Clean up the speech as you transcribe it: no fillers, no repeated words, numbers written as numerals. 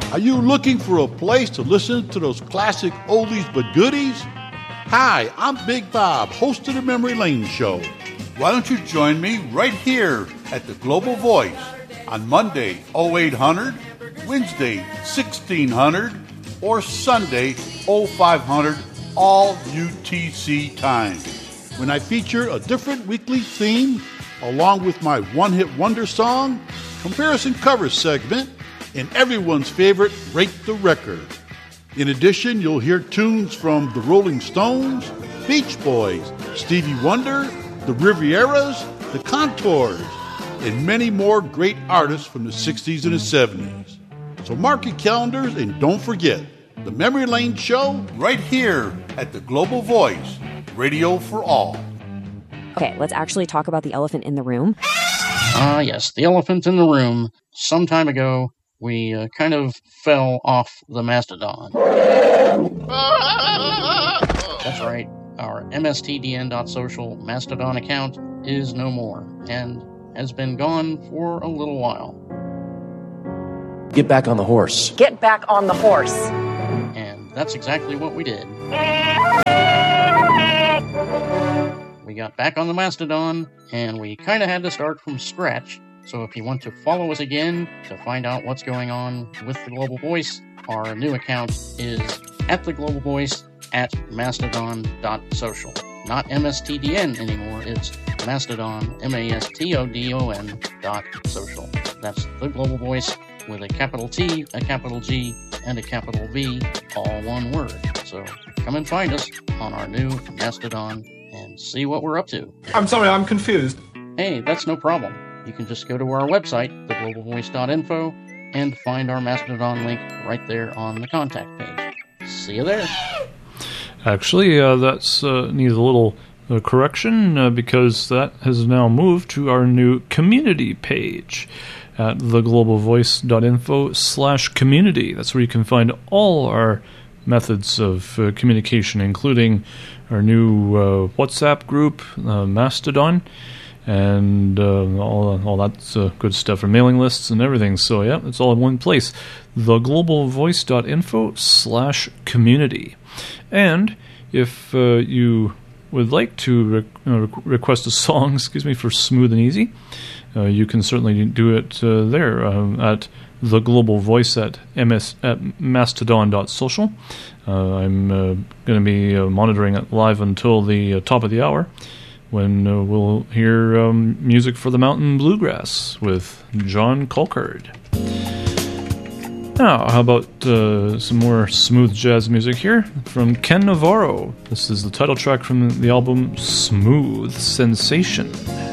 Are you looking for a place to listen to those classic oldies but goodies? Hi, I'm Big Bob, host of the Memory Lane Show. Why don't you join me right here at the Global Voice on Monday 0800, Wednesday 1600, or Sunday 0500, all UTC time. When I feature a different weekly theme, along with my one-hit wonder song, comparison cover segment, and everyone's favorite Rate the Record. In addition, you'll hear tunes from the Rolling Stones, Beach Boys, Stevie Wonder, the Rivieras, the Contours, and many more great artists from the 60s and the 70s. So mark your calendars and don't forget, the Memory Lane Show right here at the Global Voice, radio for all. Okay, let's actually talk about the elephant in the room. Yes, the elephant in the room. Some time ago, we kind of fell off the Mastodon. That's right, our mstdn.social Mastodon account is no more, and has been gone for a little while. Get back on the horse. Get back on the horse. And that's exactly what we did. We got back on the Mastodon, and we kind of had to start from scratch. So if you want to follow us again to find out what's going on with the Global Voice, our new account is @theglobalvoice @mastodon.social. Not MSTDN anymore, it's Mastodon, MASTODON.social. That's the Global Voice with a capital T, a capital G, and a capital V, all one word. So come and find us on our new Mastodon and see what we're up to. I'm sorry, I'm confused. Hey, that's no problem. You can just go to our website, theglobalvoice.info, and find our Mastodon link right there on the contact page. See you there. Actually, that's needs a little correction because that has now moved to our new community page at theglobalvoice.info/community. That's where you can find all our methods of communication, including our new WhatsApp group, Mastodon, and all that good stuff, for mailing lists and everything. So yeah, it's all in one place. theglobalvoice.info/community. And if you would like to request a song, for Smooth and Easy, you can certainly do it there at the Global Voice at mastodon.social. I'm going to be monitoring it live until the top of the hour, when we'll hear music for the Mountain Bluegrass with John Colcard. Now, how about some more smooth jazz music here from Ken Navarro. This is the title track from the album Smooth Sensation.